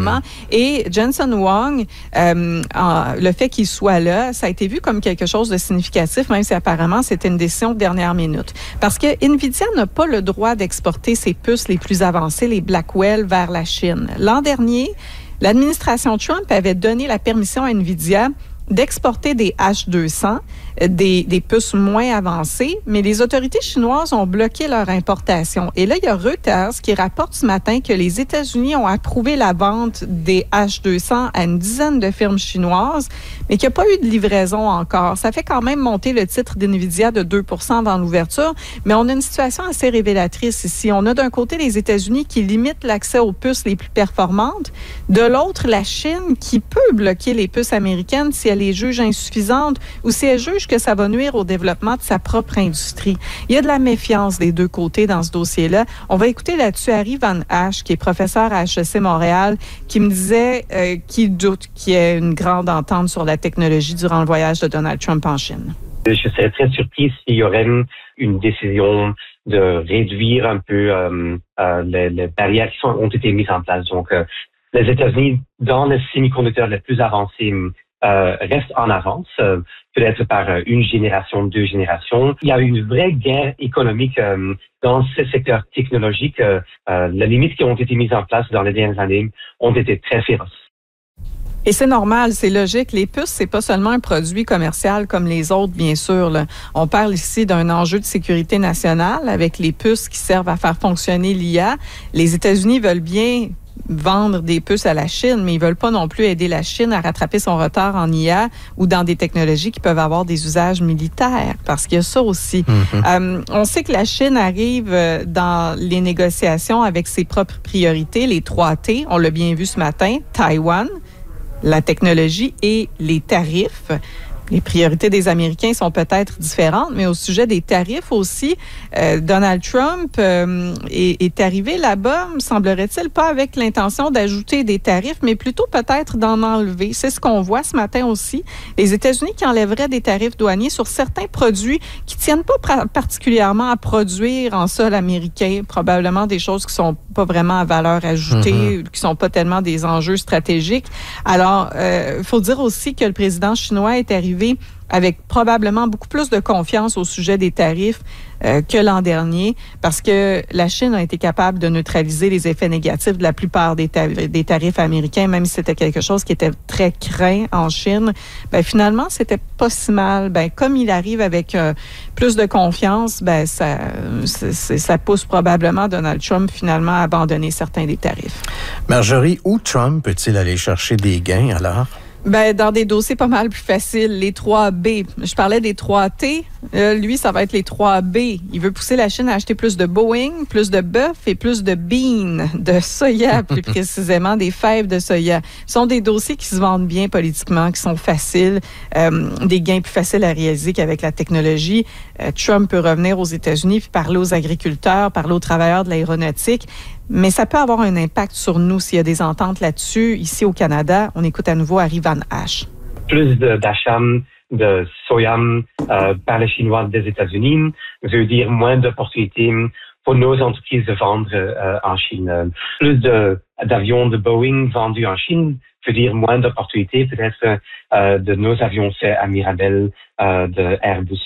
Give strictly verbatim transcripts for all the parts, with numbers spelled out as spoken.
évidemment. Et Jensen Huang, euh, en, le fait qu'il soit là, ça a été vu comme quelque chose de significatif, même si apparemment c'était une décision de dernière minute. Parce que Nvidia n'a pas le droit d'exporter ses puces les plus avancées, les Blackwell, vers la Chine. L'an dernier, l'administration Trump avait donné la permission à Nvidia d'exporter des H deux cents, des, des puces moins avancées, mais les autorités chinoises ont bloqué leur importation. Et là, il y a Reuters qui rapporte ce matin que les États-Unis ont approuvé la vente des H deux cents à une dizaine de firmes chinoises, mais qu'il n'y a pas eu de livraison encore. Ça fait quand même monter le titre d'Nvidia de deux pour cent dans l'ouverture, mais on a une situation assez révélatrice ici. On a d'un côté les États-Unis qui limitent l'accès aux puces les plus performantes, de l'autre la Chine qui peut bloquer les puces américaines si elle les juge insuffisantes ou si elle juge que ça va nuire au développement de sa propre industrie. Il y a de la méfiance des deux côtés dans ce dossier-là. On va écouter là-dessus Harry Van Hache, qui est professeur à H E C Montréal, qui me disait euh, qu'il doute qu'il y ait une grande entente sur la technologie durant le voyage de Donald Trump en Chine. Je serais très surpris s'il y aurait une décision de réduire un peu euh, euh, les, les barrières qui sont, ont été mises en place. Donc, euh, les États-Unis, dans les semi-conducteurs les plus avancés, Euh, reste en avance, euh, peut-être par euh, une génération, deux générations. Il y a une vraie guerre économique euh, dans ce secteur technologique. Euh, euh, les limites qui ont été mises en place dans les dernières années ont été très féroces. Et c'est normal, c'est logique. Les puces, c'est pas seulement un produit commercial comme les autres, bien sûr, là. On parle ici d'un enjeu de sécurité nationale avec les puces qui servent à faire fonctionner l'I A. Les États-Unis veulent bien vendre des puces à la Chine, mais ils veulent pas non plus aider la Chine à rattraper son retard en I A ou dans des technologies qui peuvent avoir des usages militaires, parce qu'il y a ça aussi. Mm-hmm. Euh, on sait que la Chine arrive dans les négociations avec ses propres priorités, les trois T, on l'a bien vu ce matin, Taïwan, la technologie et les tarifs. Les priorités des Américains sont peut-être différentes, mais au sujet des tarifs aussi, euh, Donald Trump euh, est, est arrivé là-bas, me semblerait-il, pas avec l'intention d'ajouter des tarifs, mais plutôt peut-être d'en enlever. C'est ce qu'on voit ce matin aussi. Les États-Unis qui enlèveraient des tarifs douaniers sur certains produits qui tiennent pas pra- particulièrement à produire en sol américain, probablement des choses qui sont pas vraiment à valeur ajoutée, mm-hmm. qui sont pas tellement des enjeux stratégiques. Alors, il euh, faut dire aussi que le président chinois est arrivé avec probablement beaucoup plus de confiance au sujet des tarifs euh, que l'an dernier, parce que la Chine a été capable de neutraliser les effets négatifs de la plupart des, ta- des tarifs américains, même si c'était quelque chose qui était très craint en Chine. Ben, finalement, c'était pas si mal. Ben, comme il arrive avec euh, plus de confiance, ben, ça, c'est, ça pousse probablement Donald Trump finalement à abandonner certains des tarifs. Marjorie, où Trump peut-il aller chercher des gains alors? Ben, dans des dossiers pas mal plus faciles, les trois B. Je parlais des trois T. Euh, lui, ça va être les trois B. Il veut pousser la Chine à acheter plus de Boeing, plus de bœuf et plus de beans, de soya plus précisément, des fèves de soya. Ce sont des dossiers qui se vendent bien politiquement, qui sont faciles, euh, des gains plus faciles à réaliser qu'avec la technologie. Euh, Trump peut revenir aux États-Unis puis parler aux agriculteurs, parler aux travailleurs de l'aéronautique. Mais ça peut avoir un impact sur nous s'il y a des ententes là-dessus. Ici au Canada, on écoute à nouveau Harry Van Hache. Plus de, d'achats de soya euh, par les Chinois des États-Unis veut dire moins d'opportunités pour nos entreprises de vendre euh, en Chine. Plus de, d'avions de Boeing vendus en Chine veut dire moins d'opportunités peut-être euh, de nos avions faits à Mirabel, euh, de Airbus.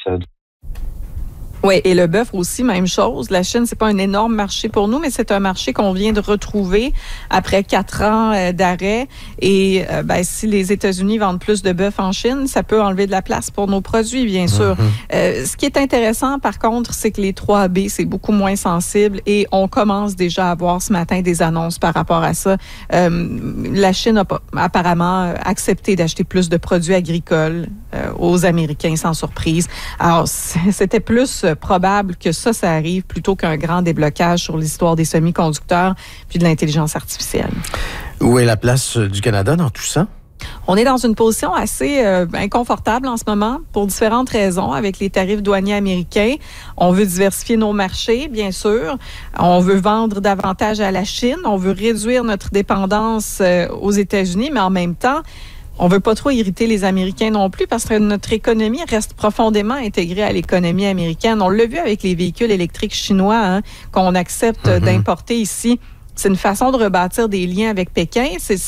Oui, et le bœuf aussi, même chose. La Chine, c'est pas un énorme marché pour nous, mais c'est un marché qu'on vient de retrouver après quatre ans euh, d'arrêt. Et euh, ben, si les États-Unis vendent plus de bœuf en Chine, ça peut enlever de la place pour nos produits, bien sûr. Mm-hmm. Euh, ce qui est intéressant, par contre, c'est que les trois B, c'est beaucoup moins sensible et on commence déjà à voir ce matin des annonces par rapport à ça. Euh, la Chine a pas, apparemment accepté d'acheter plus de produits agricoles euh, aux Américains, sans surprise. Alors, c'était plus probable que ça, ça arrive plutôt qu'un grand déblocage sur l'histoire des semi-conducteurs puis de l'intelligence artificielle. Où est la place du Canada dans tout ça? On est dans une position assez euh, inconfortable en ce moment pour différentes raisons avec les tarifs douaniers américains. On veut diversifier nos marchés, bien sûr. On veut vendre davantage à la Chine. On veut réduire notre dépendance euh, aux États-Unis, mais en même temps, on veut pas trop irriter les Américains non plus parce que notre économie reste profondément intégrée à l'économie américaine. On l'a vu avec les véhicules électriques chinois hein, qu'on accepte mm-hmm. d'importer ici. C'est une façon de rebâtir des liens avec Pékin. C'est,